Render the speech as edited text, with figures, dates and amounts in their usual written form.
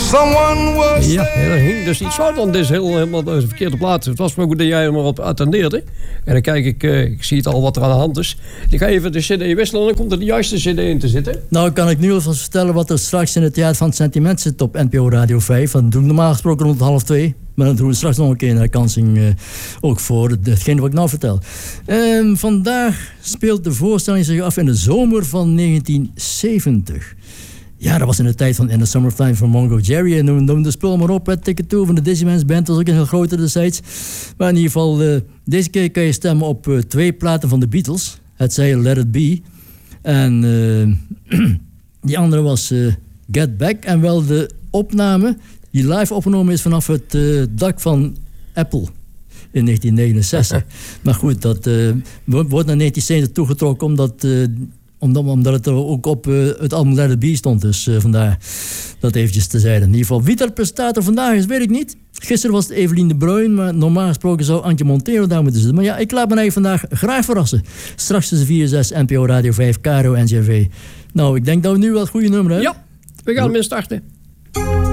someone was Ja, dat ging dus iets fout, want dit is helemaal de verkeerde plaat. Het was maar goed dat jij er maar op attendeerde. En dan kijk ik zie het al wat er aan de hand is. Ik ga even de cd wisselen en dan komt er de juiste cd in te zitten. Nou, kan ik nu alvast vertellen wat er straks in het Theater van het Sentiment zit op NPO Radio 5. Dat doe ik normaal gesproken rond 1:30. Maar dan doen we straks nog een keer een herkansing ook voor hetgeen wat ik nou vertel. Vandaag speelt de voorstelling zich af in de zomer van 1970. Ja, dat was in de tijd van In the Summertime van Mongo Jerry. En noem de spul maar op. Ticket 2 van de Dizzyman's Band was ook een heel grote destijds. Maar in ieder geval, deze keer kan je stemmen op 2 platen van de Beatles. Het zij Let It Be. En die andere was Get Back. En wel de opname die live opgenomen is vanaf het dak van Apple in 1969. Maar goed, dat wordt naar 1970 toegetrokken omdat het er ook op het album Let It Be stond. Dus vandaar dat eventjes terzijde. In ieder geval, wie dat presentator vandaag is, weet ik niet. Gisteren was het Evelien de Bruin, maar normaal gesproken zou Antje Montero daar moeten zitten. Maar ja, ik laat me eigenlijk vandaag graag verrassen. Straks tussen 4 en 6, NPO Radio 5, Caro NCRV. Nou, ik denk dat we nu wel het goede nummer hebben. Ja, we gaan ermee starten.